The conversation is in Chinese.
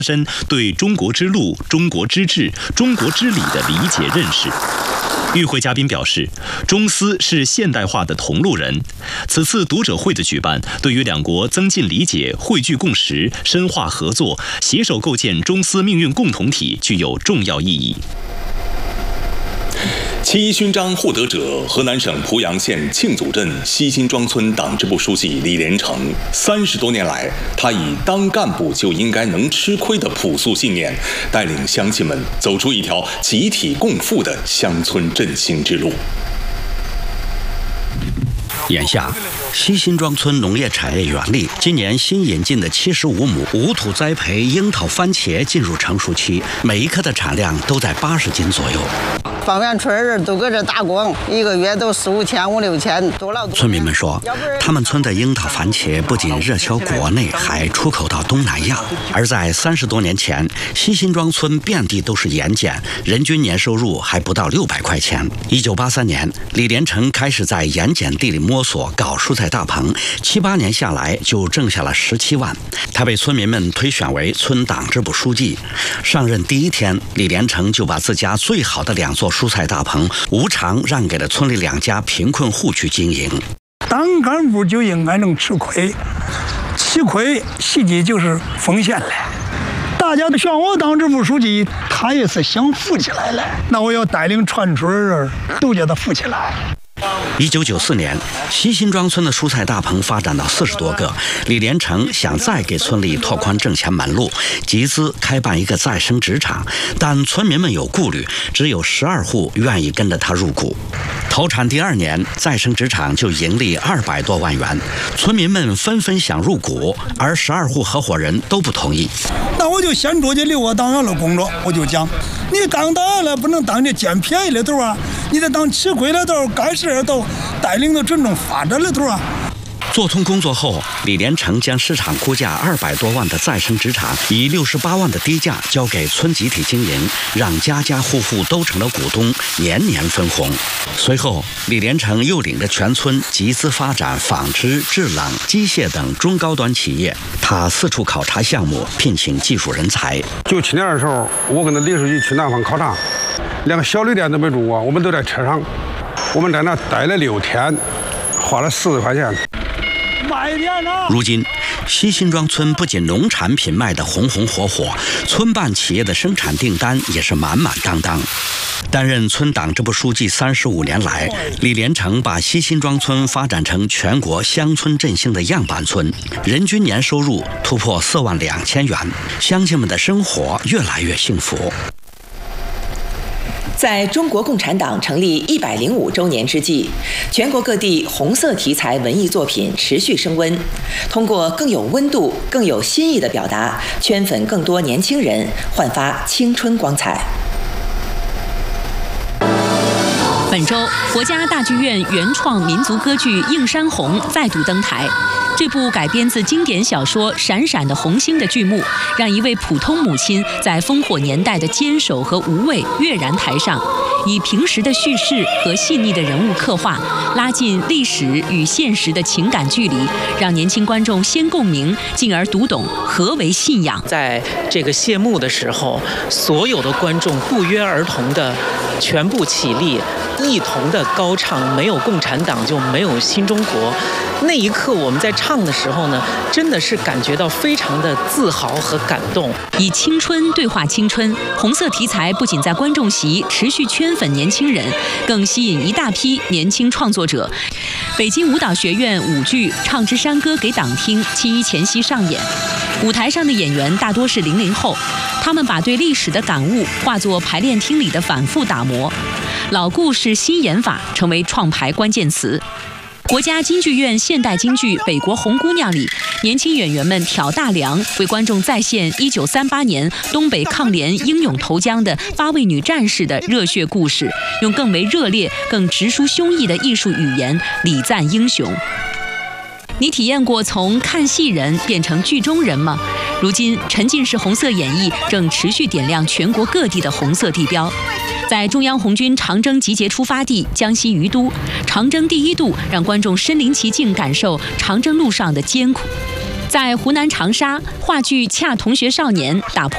深对中国之路、中国之治、中国之礼的理解认识。与会嘉宾表示，中司是现代化的同路人。此次读者会的举办，对于两国增进理解、汇聚共识、深化合作、携手构建中司命运共同体具有重要意义。 7·1勋章获得者，河南省濮阳县庆祖镇西辛庄村党支部书记李连成。30多年来，他以当干部就应该能吃亏的朴素信念，带领乡亲们走出一条集体共富的乡村振兴之路。 眼下，西辛庄村农业产业园里今年新引进的75亩无土栽培樱桃番茄进入成熟期，每一颗的产量都在80斤左右。 方圆村人都搁这打工，一个月都4、5千、5、6千，多了。 村民们说，他们村的樱桃番茄不仅热销国内，还出口到东南亚。而在30多年前，西辛庄村遍地都是盐碱，人均年收入还不到600块钱。1983年，李连成开始在盐碱地里摸索搞蔬菜大棚，7、8年下来就挣下了17万。他被村民们推选为村党支部书记。上任第1天，李连成就把自家最好的2座蔬菜大棚无偿让给了村里2家贫困户去经营。 当干部就应该能吃亏，吃亏实际就是奉献了。大家都选我当支部书记，他也是想富起来了。那我要带领全村人都叫他富起来。 1994年，西辛庄村的蔬菜大棚发展到40多个。李连成想再给村里拓宽挣钱门路，集资开办一个再生纸厂，但村民们有顾虑，只有12户愿意跟着他入股。投产第2年，再生纸厂就盈利200多万元，村民们纷纷想入股，而12户合伙人都不同意。 那我就先出去留我党员的工作，我就讲，你当党员了不能当这捡便宜的头啊，你得当吃亏的头，干事的头，带领着群众发展的头啊。 做通工作后，李连成将市场估价200多万的再生纸厂以68万的低价交给村集体经营，让家家户户都成了股东，年年分红。随后，李连成又领着全村集资发展纺织、制冷、机械等中高端企业。他四处考察项目，聘请技术人才。 97年的时候，我跟着李书记去南方考察，连个小旅店都没住过，我们都在车上，我们在那待了6天，花了40块钱。 如今，西辛庄村不仅农产品卖得红红火火，村办企业的生产订单也是满满当当。担任村党支部书记35年来，李连成把西辛庄村发展成全国乡村振兴的样板村，人均年收入突破4万2千元，乡亲们的生活越来越幸福。 在中国共产党成立105周年之际，全国各地红色题材文艺作品持续升温，通过更有温度、更有新意的表达，圈粉更多年轻人，焕发青春光彩。 本周，国家大剧院原创民族歌剧《映山红》再度登台。这部改编自经典小说《闪闪的红星》的剧目，让一位普通母亲在烽火年代的坚守和无畏跃然台上，以平实的叙事和细腻的人物刻画，拉近历史与现实的情感距离，让年轻观众先共鸣，进而读懂何为信仰。 在这个谢幕的时候，所有的观众不约而同的全部起立，一同的高唱"没有共产党就没有新中国"。那一刻，我们在唱的时候呢，真的是感觉到非常的自豪和感动。 以青春对话青春，红色题材不仅在观众席持续圈粉年轻人，更吸引一大批年轻创作者。北京舞蹈学院舞剧《唱支山歌给党听》7·1前夕上演，舞台上的演员大多是00后，他们把对历史的感悟化作排练厅里的反复打磨，老故事新演法成为创排关键词。国家京剧院现代京剧《北国红姑娘》里，年轻演员们挑大梁，为观众再现1938年东北抗联英勇投江的8位女战士的热血故事，用更为热烈、更直抒胸臆的艺术语言礼赞英雄。你体验过从看戏人变成剧中人吗？如今，沉浸式红色演绎正持续点亮全国各地的红色地标。在中央红军长征集结出发地江西于都，长征第1度让观众身临其境感受长征路上的艰苦。在湖南长沙，话剧《恰同学少年》打破